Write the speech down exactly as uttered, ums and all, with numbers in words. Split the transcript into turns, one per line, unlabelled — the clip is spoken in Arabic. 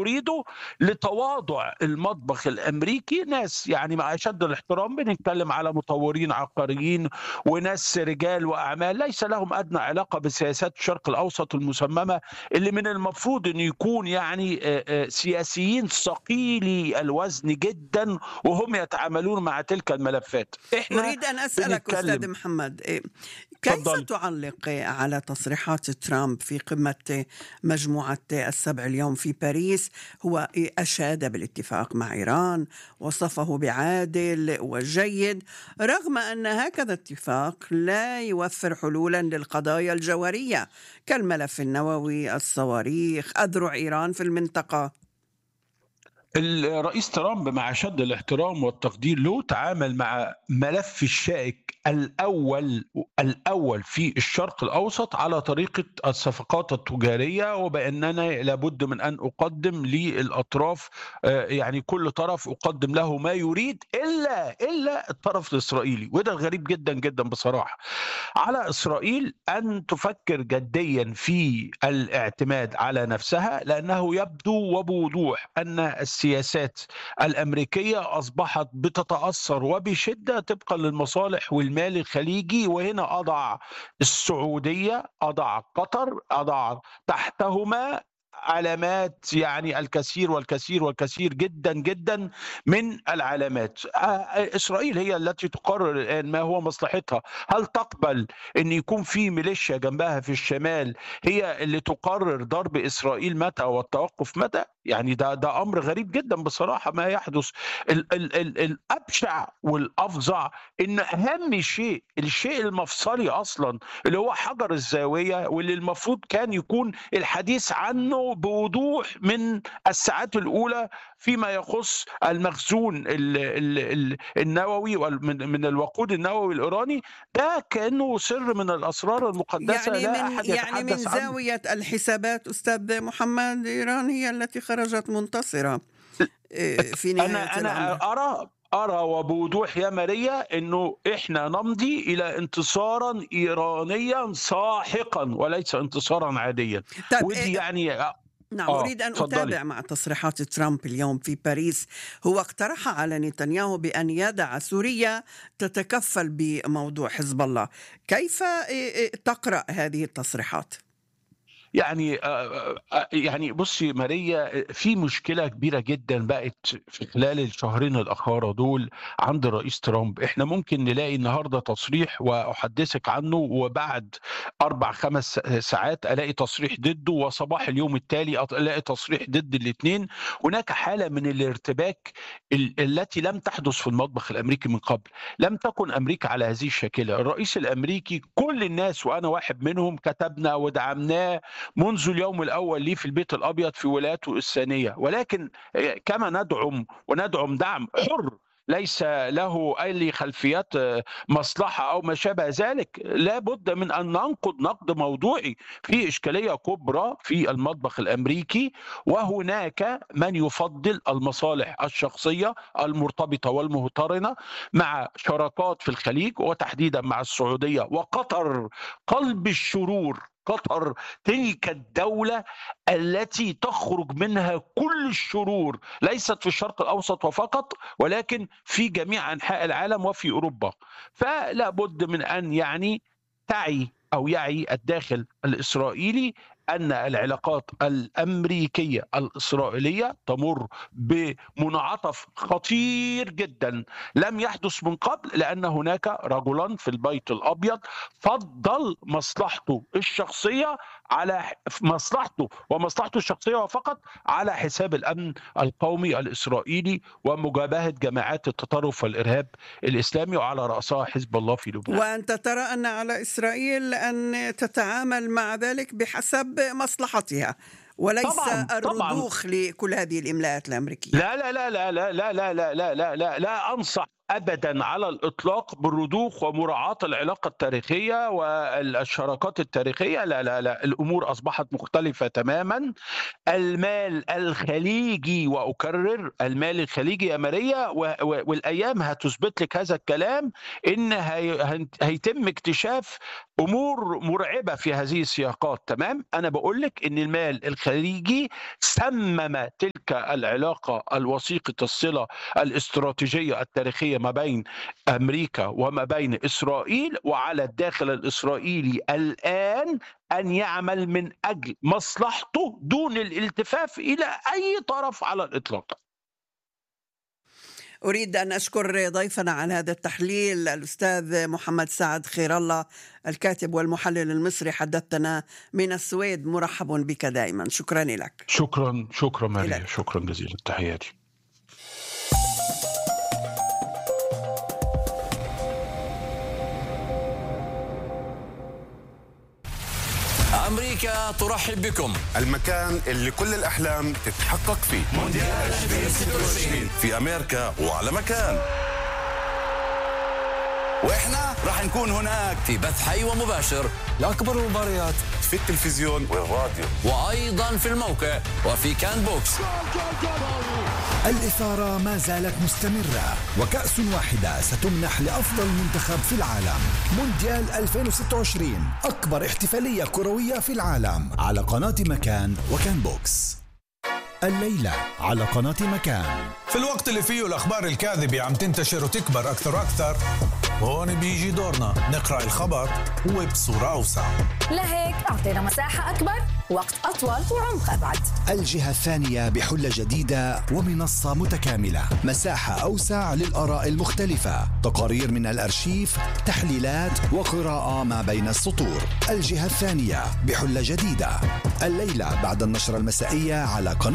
تريده لتواضع المطبخ الأمريكي. ناس يعني مع أشد الاحترام، بنتكلم على مطورين عقاريين وناس رجال وأعمال ليس لهم أدنى علاقة بسياسات الشرق الأوسط المسممة، اللي من المفروض أن يكون يعني آآ آآ سياسيين ثقيلي الوزن جدًا وهم يتعاملون مع تلك الملفات. إحنا
أريد أن أسألك أستاذ
بنتكلم.
محمد، إيه، كيف
اتفضلي.
تعلق على تصريحات ترامب في قمة مجموعة السبع اليوم في باريس؟ هو أشاد بالاتفاق مع إيران، وصفه بعادل وجيد، رغم أن هكذا اتفاق لا يوفر حلولا للقضايا الجوهرية كالملف النووي، الصواريخ، أذرع إيران في المنطقة.
الرئيس ترامب مع أشد الاحترام والتقدير له تعامل مع ملف الشائك الأول الأول في الشرق الأوسط على طريقة الصفقات التجارية، وبأننا لابد من أن أقدم للأطراف آه، يعني كل طرف أقدم له ما يريد إلا إلا الطرف الإسرائيلي. وده غريب جدا جدا بصراحة. على إسرائيل أن تفكر جديا في الاعتماد على نفسها، لأنه يبدو وبوضوح أن السياسات الأمريكية أصبحت بتتأثر وبشدة طبقا للمصالح والمال الخليجي. وهنا أضع السعودية، أضع قطر، أضع تحتهما علامات، يعني الكثير والكثير والكثير جدا جدا من العلامات. آه، إسرائيل هي التي تقرر الآن ما هو مصلحتها. هل تقبل أن يكون في ميليشيا جنبها في الشمال هي اللي تقرر ضرب إسرائيل متى والتوقف متى؟ يعني ده ده أمر غريب جدا بصراحة ما يحدث. ال ال ال الأبشع والأفظع إن أهم شيء، الشيء المفصلي أصلا اللي هو حجر الزاوية، واللي المفروض كان يكون الحديث عنه بوضوح من الساعات الأولى فيما يخص المخزون ال ال ال النووي من من الوقود النووي الإيراني، ده كأنه سر من الأسرار المقدسة
يعني
لا
من
أحد
يعني من
يتحدث عنه.
زاوية الحسابات أستاذ محمد، إيران هي التي خرجت منتصرة إيه، في نهاية
أنا أنا
الأمر.
أرى أرى وبوضوح يا ماريا إنه إحنا نمضي إلى انتصارا إيرانيا ساحقا وليس انتصارا عاديا.
طيب،
ودي
إيه،
يعني آه
نعم،
آه،
أريد أن
اتفضلي.
أتابع مع تصريحات ترامب اليوم في باريس. هو اقترح على نتنياهو بأن يدع سوريا تتكفل بموضوع حزب الله. كيف إيه، إيه، تقرأ هذه التصريحات؟
يعني آآ آآ يعني بُصّي ماريا، في مشكلة كبيرة جدًا بقت في خلال الشهرين الأخارى دول عند الرئيس ترامب. إحنا ممكن نلاقي النهارده تصريح وأحدثِك عنه، وبعد أربع، خمس س ساعات ألاقي تصريح ضده، وصباح اليوم التالي أط ألاقي تصريح ضد الاتنين. هناك حالة من الارتباك ال التي لم تحدث في المطبخ الأمريكي من قبل. لم تكن أمريكا على هذه الشاكلة. الرئيس الأمريكي كل الناس وأنا واحد منهم كتبنا ودعمناه منذ اليوم الأول ليه في البيت الأبيض في ولايته الثانية، ولكن آآ كما ندعم وندعم دعم حُر ليس له أي خلفيات آه، مصلحة أو ما شابه ذلك، لا بد من أن ننقد نقد موضوعي. في إشكالية كبرى في المطبخ الأمريكي، وهناك من يفضّل المصالح الشخصية المرتبطة والمقترنة مع شراكات في الخليج، وتحديدًا مع السعودية وقطر. قلب الشرور قطر، تلك الدولة التي تخرج منها كل الشرور، ليست في الشرق الأوسط وفقط، ولكن في جميع أنحاء العالم وفي أوروبا. فلا بد من أن يعني تعي أو يعي الداخل الإسرائيلي أن العلاقات الأمريكية الإسرائيلية تمر بمنعطف خطير جدا لم يحدث من قبل، لأن هناك رجلا في البيت الأبيض فضل مصلحته الشخصية على مصلحته ومصلحته الشخصية وفقط على حساب الأمن القومي الإسرائيلي ومجابهة جماعات التطرف والإرهاب الإسلامي، وعلى رأسها حزب الله في لبنان.
وأنت ترى أن على إسرائيل أن تتعامل مع ذلك بحسب مصلحتها، وليس
طبعا طبعا.
الرضوخ لكل هذه الإملاءات الأمريكية.
لا لا لا لا لا لا لا لا لا لا لا لا أنصح أبدا على الإطلاق بالرضوخ ومراعاة العلاقة التاريخية والشراكات التاريخية. لا لا لا، الأمور أصبحت مختلفة تماما. المال الخليجي، وأكرر المال الخليجي يا ماريا، و- و- والأيام هتثبت لك هذا الكلام، إن هي- هن- هيتم اكتشاف أمور مرعبة في هذه السياقات. تمام، أنا بقول لك إن المال الخليجي سمم تلك تلك العلاقة الوثيقة الصلة الاستراتيجية التاريخية ما بين أمريكا وما بين إسرائيل، وعلى الداخل الإسرائيلي الآن أن يعمل من أجل مصلحته دون الالتفاف إلى أي طرف على الإطلاق.
أريد أن أشكر ضيفنا على هذا التحليل الأستاذ محمد سعد خير الله الكاتب والمحلل المصري، حدثنا من السويد. مرحب بك دائما، شكرا لك.
شكرا شكرا ماريا، شكرا جزيلا، تحياتي.
أمريكا ترحب بكم،
المكان اللي كل الأحلام تتحقق فيه.
مونديال ألفين وستة وعشرين
في أمريكا وعلى مكان،
وإحنا راح نكون هناك في بث حي ومباشر لأكبر المباريات
في التلفزيون والراديو،
وأيضا في الموقع وفي كان بوكس.
الإثارة ما زالت مستمرة، وكأس واحدة ستمنح لأفضل منتخب في العالم. مونديال ألفين وستة وعشرين، أكبر احتفالية كروية في العالم، على قناة مكان وكان بوكس. الليلة على قناة مكان.
في الوقت اللي فيه الأخبار الكاذبة عم تنتشر وتكبر أكثر وأكثر، هون بيجي دورنا نقرأ الخبر وبصورة أوسع.
لهيك أعطينا مساحة أكبر، وقت أطول، وعمق أبعد.
الجهة الثانية بحلة جديدة ومنصة متكاملة، مساحة أوسع للآراء المختلفة، تقارير من الأرشيف، تحليلات وقراءة ما بين السطور. الجهة الثانية بحلة جديدة، الليلة بعد النشرة المسائية على قناة